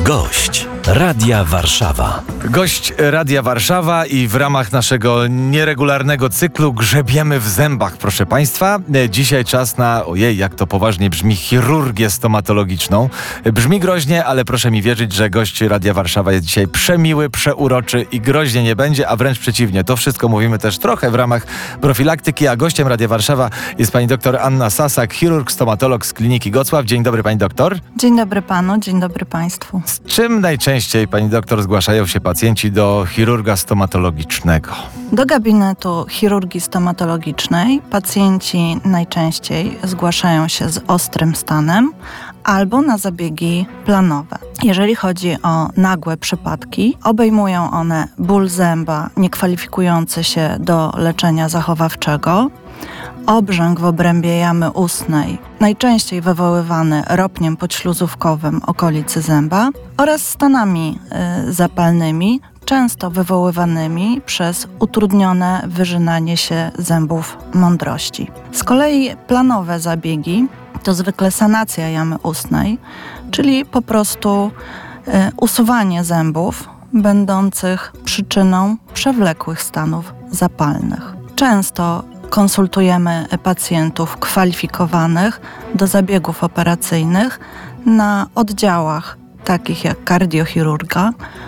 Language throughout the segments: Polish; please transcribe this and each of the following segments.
Gość Radia Warszawa. Gość Radia Warszawa i w ramach naszego nieregularnego cyklu grzebiemy w zębach, proszę Państwa. Dzisiaj czas na, ojej, jak to poważnie brzmi, chirurgię stomatologiczną. Brzmi groźnie, ale proszę mi wierzyć, że gość Radia Warszawa jest dzisiaj przemiły, przeuroczy i groźnie nie będzie, a wręcz przeciwnie. To wszystko mówimy też trochę w ramach profilaktyki, a gościem Radia Warszawa jest pani doktor Anna Sasak, chirurg, stomatolog z Kliniki Gocław. Dzień dobry, pani doktor. Dzień dobry panu, dzień dobry państwu. Z czym najczęściej, pani doktor, zgłaszają się pacjenci do chirurga stomatologicznego? Do gabinetu chirurgii stomatologicznej pacjenci najczęściej zgłaszają się z ostrym stanem albo na zabiegi planowe. Jeżeli chodzi o nagłe przypadki, obejmują one ból zęba niekwalifikujący się do leczenia zachowawczego, obrzęk w obrębie jamy ustnej, najczęściej wywoływany ropniem podśluzówkowym okolicy zęba oraz stanami zapalnymi, często wywoływanymi przez utrudnione wyrzynanie się zębów mądrości. Z kolei planowe zabiegi to zwykle sanacja jamy ustnej, czyli po prostu usuwanie zębów będących przyczyną przewlekłych stanów zapalnych. Często konsultujemy pacjentów kwalifikowanych do zabiegów operacyjnych na oddziałach takich jak kardiochirurgia,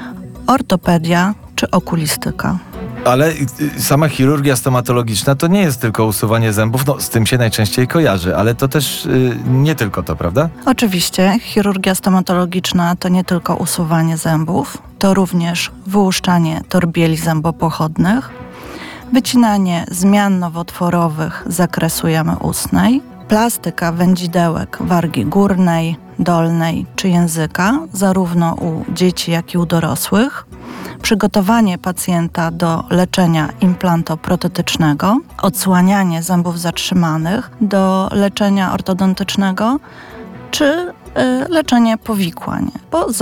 ortopedia czy okulistyka. Ale sama chirurgia stomatologiczna to nie jest tylko usuwanie zębów, no z tym się najczęściej kojarzy, ale to też nie tylko to, prawda? Oczywiście chirurgia stomatologiczna to nie tylko usuwanie zębów, to również wyłuszczanie torbieli zębopochodnych, wycinanie zmian nowotworowych z zakresu jamy ustnej, plastyka wędzidełek wargi górnej, dolnej czy języka, zarówno u dzieci, jak i u dorosłych, przygotowanie pacjenta do leczenia implantoprotetycznego, odsłanianie zębów zatrzymanych do leczenia ortodontycznego czy leczenie powikłań po